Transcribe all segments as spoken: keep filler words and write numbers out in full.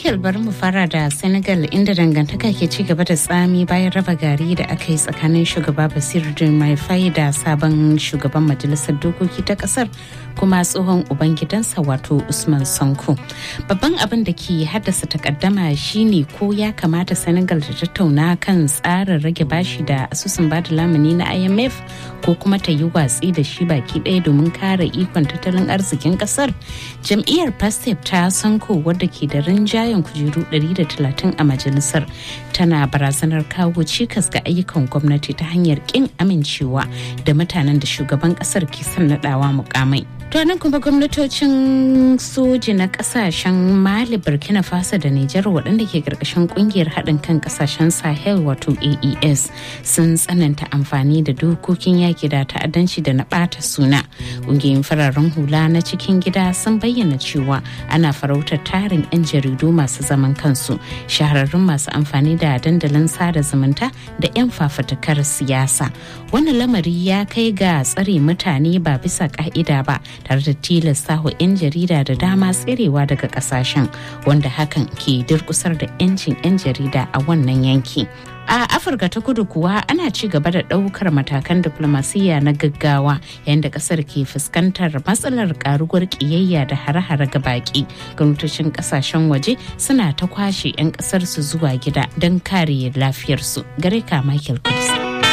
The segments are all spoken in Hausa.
Michael, bari mu fara da Senegal inda dangantaka ke ci gaba da tsami bayan raba gari da aka yi tsakanin shugaba Bassirou Diomaye Faye da sabon shugaban majalisar dokoki ta kasar kuma tsohon ubangidansa wato Usman Sonko. Babban abin da ke haddasa takaddama shine ko ya kamata Senegal ta tattauna kan tsarin rage bashi da asusun bada lamuni na I M F ko kuma ta yi watsi da shi baki ɗaya domin kare ikon tattalin arzikin kasar. Jam'iyyar Pastef ta Sonko wadda ke da rinjayen kujeru ɗari da talatin a majalisar tana barazanar kawo cikas ga ayyukan gwamnati ta hanyar kin amincewa da mutanen da shugaban kasar ke son nadawa mukamai. To nan kuma gwamnatocin soji na kasashen Mali, Burkina Faso da Nijar waɗanda ke karkashin kungiyar haɗin kan kasashen Sahel wato A E S sun tsananta amfani da dokokin yaki da ta'addanci da na ɓata suna. Ƙungiyoyin fararen hula na cikin gida sun bayyana cewa ana farautar tarin 'yan jaridu masu zaman kansu, shahararrun masu amfani da dandalin sada zumunta da 'yan fafatakar siyasa. Wannan lamari ya kai ga tsare mutane ba bisa ka'ida ba tare da tilasta wa 'yan jarida da dama tserewa daga kasashen, wanda hakan ke durkusar da 'yancin 'yan jarida a wannan yanki. A Afirka ta Kudu kuwa ana ci gaba da ɗaukar matakan diplomasiyya na gaggawa yayin da ƙasar ke fuskantar matsalar ƙaruwar ƙiyayya da hare-hare ga baƙi. Gwamnatocin ƙasashen waje suna ta kwashe 'yan ƙasar su zuwa gida don kare lafiyarsu. Gare ka Michael Kuds.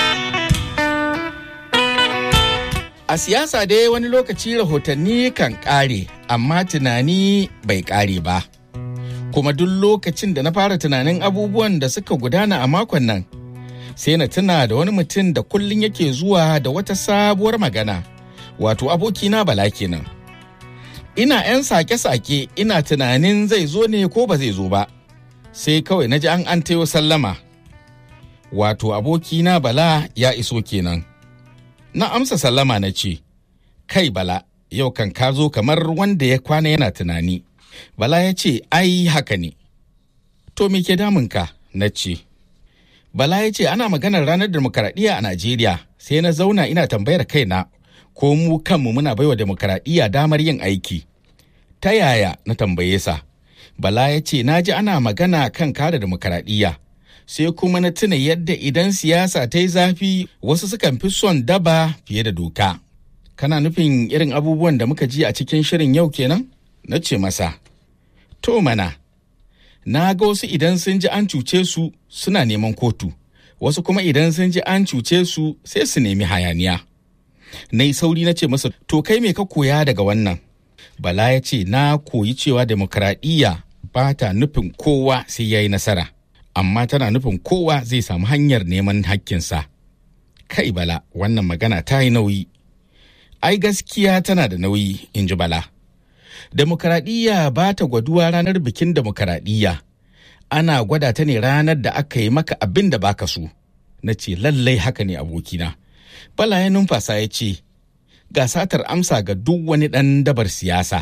A siyasa dai wani lokaci rahotanni kan ƙare, amma tunani bai ƙare ba. Kuma duk lokacin da na fara tunanin abubuwan da suka gudana a makon nan, sai na tuna da wani mutum da kullum yake zuwa da wata sabuwar magana, wato abokina Bala kenan. Ina 'yan sake-sake ina tunanin zai zo ne ko ba zai zo ba, sai kawai na ji an an tayo sallama. Wato abokina Bala ya iso kenan. Na amsa sallama na ce, kai Bala, yau kan ka zo kamar wanda ya kwana yana tunani. Bala ya ce, ai haka ne. To me ke damunka? Na ce. Bala ya ce, ana maganar ranar demokaradiyya a Najeriya, sai na zauna ina tambayar kaina, ko mu kanmu muna baiwa demokaradiyya damar yin aiki. Ta yaya? Na tambaye sa. Bala ya ce, na ji ana magana kan kare demokaradiyya. Sai kuma na tuna yadda idan siyasa ta yi zafi wasu sukan fi son daba fiye da doka. Kana nufin irin abubuwan da muka ji a cikin shirin yau kenan? Na ce masa, to mana, na ga wasu idan sun ji an cuce su suna neman kotu, wasu kuma idan sun ji an cuce su sai su nemi hayaniya. Na yi sauri na ce masa, to kai me ka koya daga wannan? Bala ya ce, na koyi cewa demokradiyya ba ta nufin kowa sai ya yi nasara, amma tana nufin kowa zai samu hanyar neman hakkinsa. Kai Bala, wannan magana ta yi nauyi. Ai gaskiya tana da nauyi, in ji Bala. Demokaradiyya ba ta gwaduwa ranar bikin demokaradiyya. Ana gwada ta ne ranar da aka yi maka abin da baka so. Na ce lallai haka ne abokina. Bala ya numfasa ya ce, ga satar amsa ga duk wani ɗan dabar siyasa.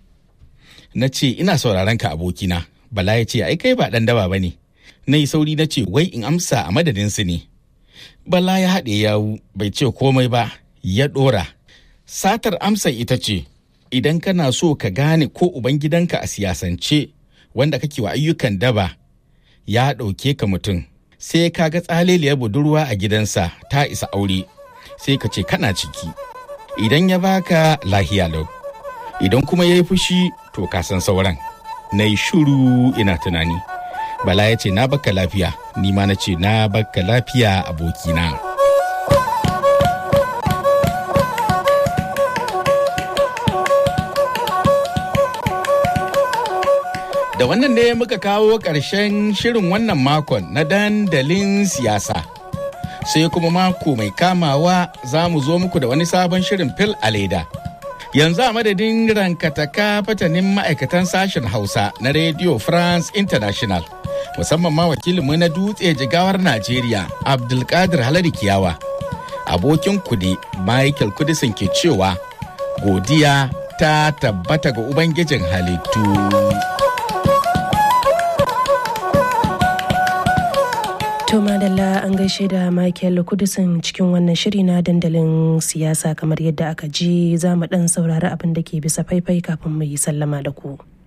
Na ce ina sauraron ka abokina. Bala ya ce ai kai ba ɗan daba ba ne. Na yi sauri na ce wai in amsa a madadinsu ne. Bala ya haɗe yawu bai ce komai ba, ya ɗora. Satar amsa ita ce, idan kana so ka gane ko ubangidanka a siyasance wanda kake wa ayyukan daba ya ɗauke ka mutum, sai ka ga tsaleliyar budurwa a gidansa ta isa aure, sai ka ce kana ciki. Idan ya baka lahiya lau, idan kuma ya yi fushi to ka san sauran. Na yi shuru ina tunani. Bala ya ce na baka lafiya, ni ma na ce na baka lafiya abokina. Da wannan ne muka kawo ƙarshen shirin wannan makon na dandalin siyasa. Sai kuma mako mai kamawa za mu zo muku da wani sabon shirin fil a leda. Yanzu a madadin rankataka fatanin ma'aikatan sashen Hausa na Radio France International, musamman ma wakilinmu na dutse jigawar Najeriya, Abdulkadir Halari Kiyawa. Abokin kude Michael Kudisin ke cewa godiya ta tabbata ga Ubangijin halittu. To madalla an gaishe da Michael Kudisin cikin wannan shiri na dandalin siyasa. Kamar yadda aka ji za mu dan saurari abin da ke bisa faifai kafin mu yi sallama da ku.